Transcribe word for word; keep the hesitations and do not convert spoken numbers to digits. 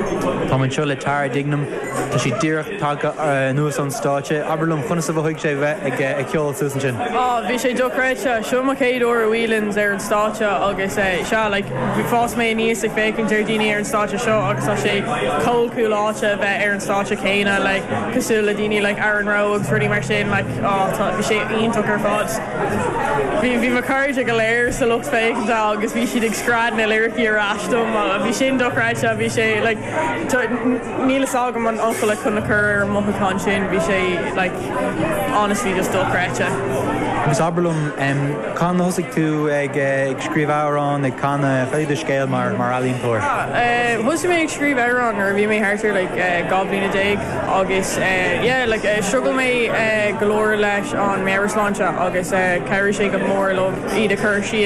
Tá man seo le tar dignam tá si ddíireach tá nuas an státe Aberlum chuna sa bhuaig sé bheith ag ag ceol susan sin. Á bhí sé doreite seo mar céad ó bhhuilans ar an státe agus é se le bhí fás mé níos ag fécinn deirdaine ar an státe seo agus tá sé cóúláte bheith ar an státe céine le cosú le daine le Aaron Rowe agus ruí mar sin le bhí sé ionach ar fád. Bhí bhí mar cardide go léir sa lucht fécinn agus bhí siad ag scrád na lyricí ar astom a bhí sin doreite bhí sé le nílas agam an uncle chun chur mochaán sin bhí sé like honestly just doreite. Agus Aberlum um, cá thosaigh tú ag ag scríbhárán ag cána féidir scéal mar mar alíontóir. Bhus mé ag scríbhárán ar bhí mé háirtar le goblína déag agus le struggle mé golóir leis an méras láinte agus ceir sé go mór lo iad a chur si